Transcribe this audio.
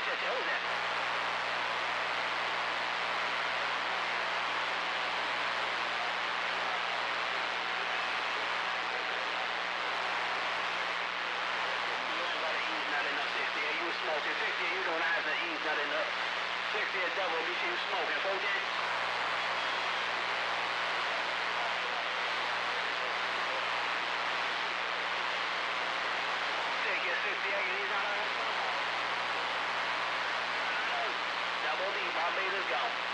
Who's that? You smoking. 60, you doing eyes and E's, not enough. 60 a double, we see you smoking. 14. Take your 68, he's on. Double D, Barbados, go.